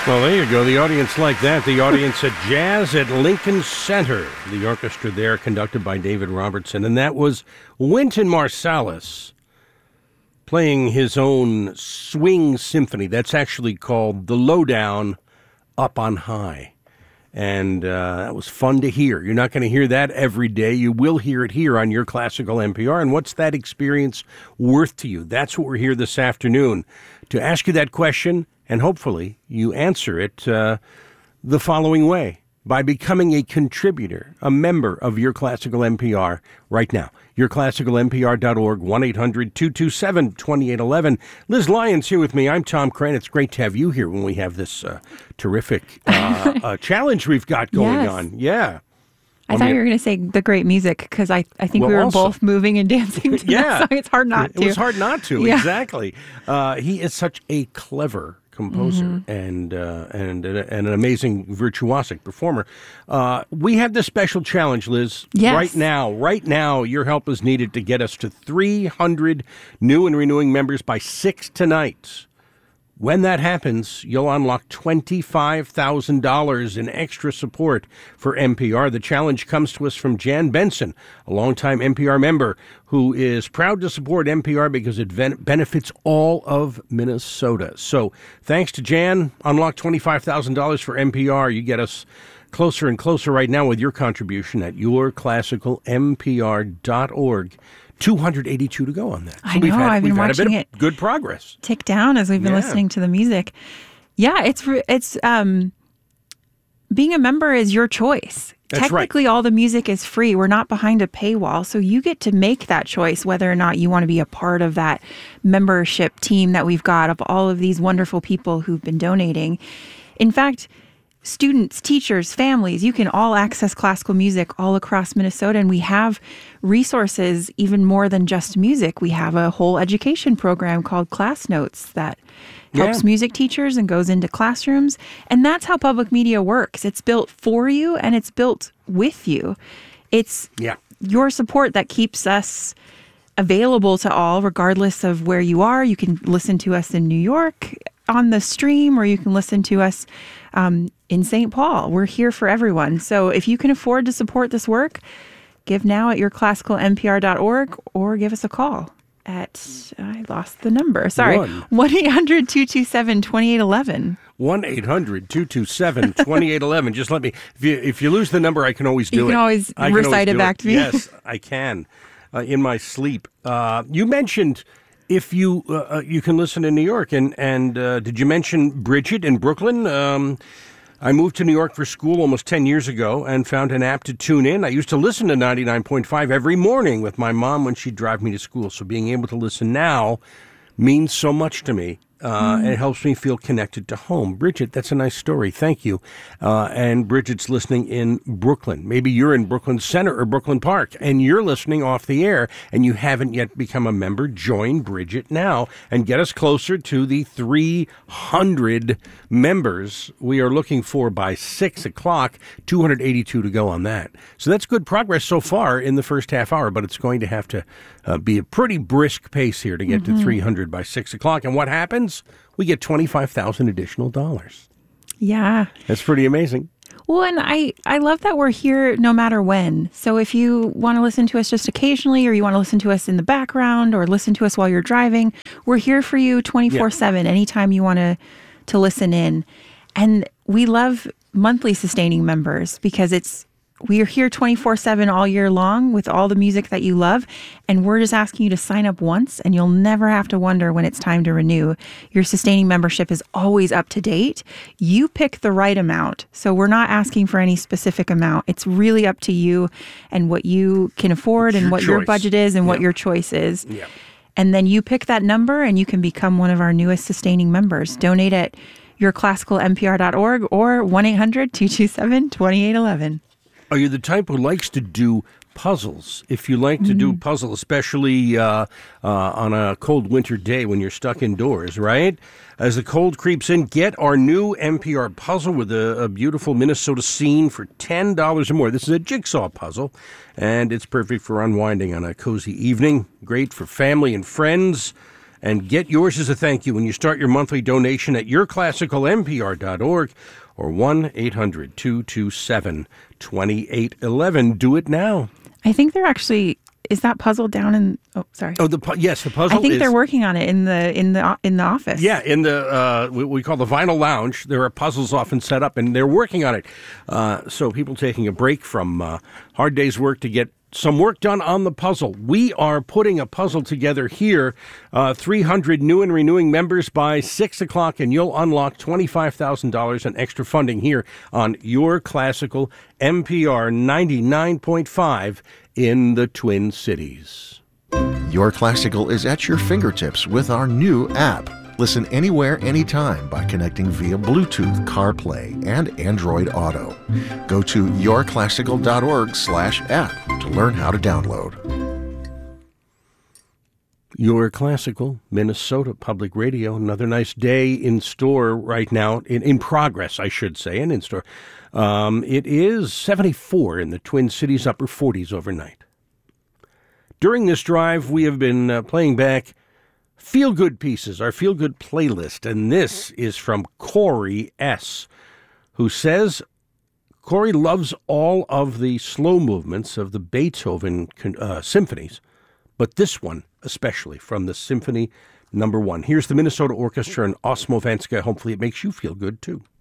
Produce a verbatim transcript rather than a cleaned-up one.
Well, there you go. The audience like that. The audience at Jazz at Lincoln Center. The orchestra there conducted by David Robertson. And that was Wynton Marsalis playing his own swing symphony. That's actually called The Lowdown Up on High. And uh, that was fun to hear. You're not going to hear that every day. You will hear it here on Your Classical N P R. And what's that experience worth to you? That's what we're here this afternoon to ask you that question. And hopefully you answer it uh, the following way, by becoming a contributor, a member of Your Classical N P R right now. your classical n p r dot org, one eight hundred two two seven two eight one one. Liz Lyons here with me. I'm Tom Crane. It's great to have you here when we have this uh, terrific uh, uh, challenge we've got going yes. on. Yeah. I, I thought mean, you were going to say the great music, because I, I think well, we were also, both moving and dancing to yeah, that song. It's hard not to. It was hard not to, yeah. exactly. Uh, he is such a clever composer mm-hmm. and uh, and and an amazing virtuosic performer. Uh, we have this special challenge, Liz. Yes. Right now, right now, your help is needed to get us to three hundred new and renewing members by six tonight. When that happens, you'll unlock twenty-five thousand dollars in extra support for N P R. The challenge comes to us from Jan Benson, a longtime N P R member who is proud to support N P R because it ven- benefits all of Minnesota. So thanks to Jan, unlock twenty-five thousand dollars for N P R. You get us closer and closer right now with your contribution at your classical n p r dot org. two hundred eighty-two to go on that. So I know, we've had, I've been we've had watching a bit it of good progress. Tick down as we've been yeah. listening to the music. Yeah, it's it's um, being a member is your choice. That's Technically, right. all the music is free. We're not behind a paywall, so you get to make that choice whether or not you want to be a part of that membership team that we've got of all of these wonderful people who've been donating. In fact, students, teachers, families, you can all access classical music all across Minnesota. And we have resources even more than just music. We have a whole education program called Class Notes that helps yeah. music teachers and goes into classrooms. And that's how public media works. It's built for you and it's built with you. It's yeah. your support that keeps us available to all, regardless of where you are. You can listen to us in New York on the stream, or you can listen to us um, in Saint Paul. We're here for everyone. So if you can afford to support this work, give now at your classical n p r dot org or give us a call at, I lost the number, sorry, one eight hundred two two seven two eight one one. one eight hundred two two seven two eight one one. Just let me, if you, if you lose the number, I can always do it. You can it. always I recite can always it back it. to me. Yes, I can, uh, in my sleep. Uh, you mentioned if you uh, you can listen in New York, and, and uh, did you mention Bridget in Brooklyn? Um, I moved to New York for school almost ten years ago and found an app to tune in. I used to listen to ninety-nine point five every morning with my mom when she'd drive me to school. So being able to listen now means so much to me. Uh, mm. and it helps me feel connected to home. Bridget, that's a nice story. Thank you. Uh, and Bridget's listening in Brooklyn. Maybe you're in Brooklyn Center or Brooklyn Park, and you're listening off the air, and you haven't yet become a member. Join Bridget now and get us closer to the three hundred members we are looking for by six o'clock. two hundred eighty-two to go on that. So that's good progress so far in the first half hour, but it's going to have to uh, be a pretty brisk pace here to get mm-hmm. to three hundred by six o'clock. And what happens? We get twenty-five thousand additional dollars. Yeah. That's pretty amazing. Well, and I, I love that we're here no matter when. So if you want to listen to us just occasionally, or you want to listen to us in the background, or listen to us while you're driving, we're here for you twenty-four seven, yeah. anytime you want to, to listen in. And we love monthly sustaining members because it's we are here twenty-four seven all year long with all the music that you love. And we're just asking you to sign up once, and you'll never have to wonder when it's time to renew. Your sustaining membership is always up to date. You pick the right amount. So we're not asking for any specific amount. It's really up to you and what you can afford it's and your what choice. your budget is and yeah. what your choice is. Yeah. And then you pick that number and you can become one of our newest sustaining members. Donate at your classical n p r dot org or one eight hundred two two seven two eight one one. Are you the type who likes to do puzzles? If you like to mm. do puzzle, especially uh, uh, on a cold winter day when you're stuck indoors, right? As the cold creeps in, get our new N P R puzzle with a, a beautiful Minnesota scene for ten dollars or more. This is a jigsaw puzzle, and it's perfect for unwinding on a cozy evening. Great for family and friends. and get yours as a thank you when you start your monthly donation at your classical n p r dot org or one eight hundred two two seven two eight one one. Do it now. I think they're actually... Is that puzzle down in? Oh, sorry. Oh, the yes, the puzzle. I think is, they're working on it in the in the in the office. Yeah, in the uh, we, we call the vinyl lounge. There are puzzles often set up, and they're working on it. Uh, so people taking a break from uh, hard day's work to get some work done on the puzzle. We are putting a puzzle together here. Uh, three hundred new and renewing members by six o'clock, and you'll unlock twenty-five thousand dollars in extra funding here on Your Classical N P R ninety-nine point five in the Twin Cities. Your Classical is at your fingertips with our new app. Listen anywhere, anytime by connecting via Bluetooth, CarPlay, and Android Auto. Go to your classical dot org slash app to learn how to download. Your Classical, Minnesota Public Radio. Another nice day in store right now, in, in progress, I should say, and in store. Um, it is seventy-four in the Twin Cities, upper forties overnight. During this drive, we have been uh, playing back feel-good pieces, our feel-good playlist, and this is from Corey S., who says Corey loves all of the slow movements of the Beethoven uh, symphonies, but this one especially, from the Symphony Number One. Here's the Minnesota Orchestra and Osmovenska. Hopefully it makes you feel good, too.